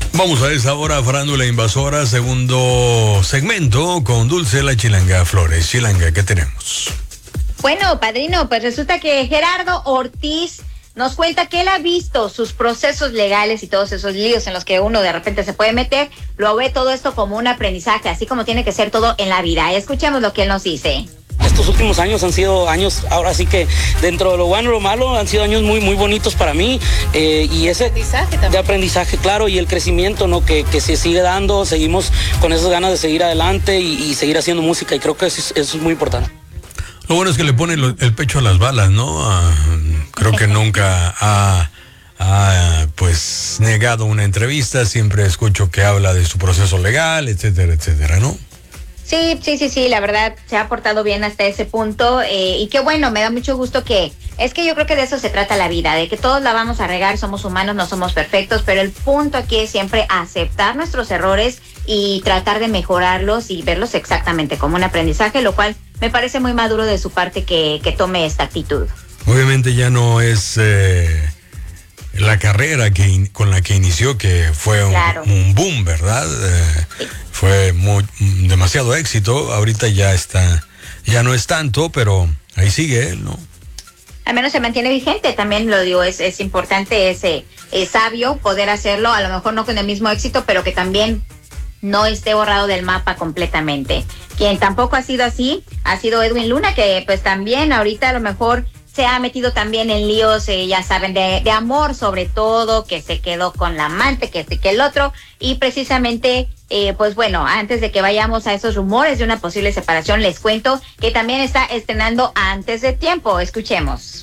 Vamos a esa hora, Farándula Invasora, segundo segmento con Dulce la Chilanga Flores. Chilanga, ¿qué tenemos? Bueno, padrino, pues resulta que Gerardo Ortiz nos cuenta que él ha visto sus procesos legales y todos esos líos en los que uno de repente se puede meter, lo ve todo esto como un aprendizaje, así como tiene que ser todo en la vida. Escuchemos lo que él nos dice. Estos últimos años han sido años, ahora sí que dentro de lo bueno y lo malo, han sido años muy, muy bonitos para mí. Y ese aprendizaje también. De aprendizaje, claro, y el crecimiento, ¿no? Que se sigue dando, seguimos con esas ganas de seguir adelante y seguir haciendo música, y creo que eso es muy importante. Lo bueno es que le pone el pecho a las balas, ¿no? Creo que nunca ha pues negado una entrevista, siempre escucho que habla de su proceso legal, etcétera, etcétera, ¿no? Sí, la verdad se ha portado bien hasta ese punto, y qué bueno, me da mucho gusto es que yo creo que de eso se trata la vida, de que todos la vamos a regar, somos humanos, no somos perfectos, pero el punto aquí es siempre aceptar nuestros errores y tratar de mejorarlos y verlos exactamente como un aprendizaje, lo cual me parece muy maduro de su parte que tome esta actitud. Obviamente ya no es la carrera con la que inició, que fue un boom, ¿verdad? Sí. Fue demasiado éxito. Ahorita ya no es tanto, pero ahí sigue él, ¿no? Al menos se mantiene vigente, también lo digo, es importante, es sabio poder hacerlo, a lo mejor no con el mismo éxito, pero que también no esté borrado del mapa completamente. Quien tampoco ha sido así, ha sido Edwin Luna, que pues también ahorita a lo mejor se ha metido también en líos, ya saben, de amor sobre todo, que se quedó con la amante, que el otro, y precisamente, pues bueno, antes de que vayamos a esos rumores de una posible separación, les cuento que también está estrenando Antes de Tiempo. Escuchemos.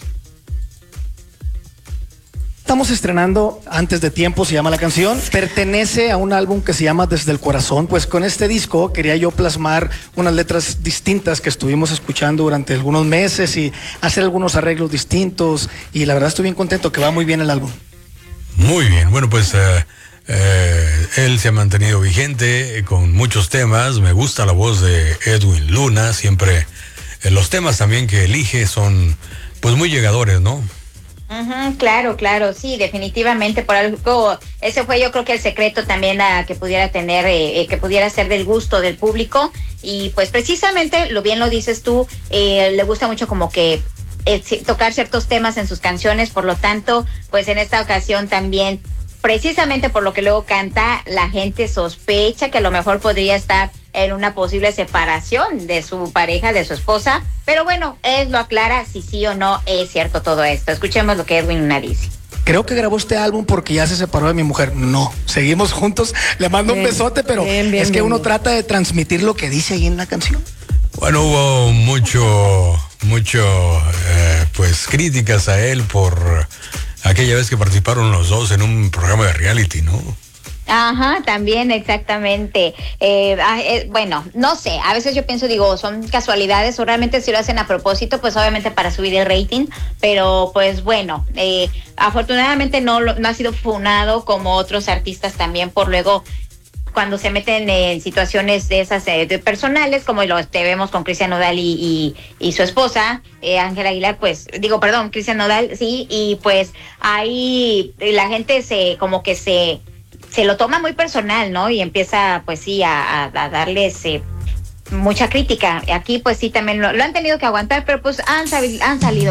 Estamos estrenando Antes de Tiempo, se llama la canción. Pertenece a un álbum que se llama Desde el Corazón. Pues con este disco quería yo plasmar unas letras distintas que estuvimos escuchando durante algunos meses y hacer algunos arreglos distintos. Y la verdad estoy bien contento, que va muy bien el álbum. Muy bien, bueno pues él se ha mantenido vigente con muchos temas. Me gusta la voz de Edwin Luna. Siempre los temas también que elige son pues muy llegadores, ¿no? Claro, sí, definitivamente, por algo, ese fue yo creo que el secreto también que pudiera tener, que pudiera ser del gusto del público, y pues precisamente, lo bien lo dices tú, le gusta mucho como que tocar ciertos temas en sus canciones, por lo tanto, pues en esta ocasión también, precisamente por lo que luego canta, la gente sospecha que a lo mejor podría estar en una posible separación de su pareja, de su esposa, pero bueno, él lo aclara si sí o no es cierto todo esto. Escuchemos lo que Edwin Luna dice. Creo que grabó este álbum porque ya se separó de mi mujer. No, seguimos juntos, le mando un besote, pero es que uno trata de transmitir lo que dice ahí en la canción. Bueno, hubo mucho pues críticas a él por aquella vez que participaron los dos en un programa de reality, ¿no? Ajá, también, exactamente. Bueno, no sé, a veces yo pienso, digo, son casualidades, o realmente si lo hacen a propósito, pues obviamente para subir el rating, pero pues bueno, afortunadamente no ha sido funado como otros artistas también por luego cuando se meten en situaciones de esas personales, como lo vemos con Cristian Nodal y su esposa, Ángela Aguilar, pues, Cristian Nodal, sí, y pues ahí la gente se lo toma muy personal, ¿no? Y empieza, pues sí, a darles mucha crítica. Aquí, pues sí, también lo han tenido que aguantar, pero pues han salido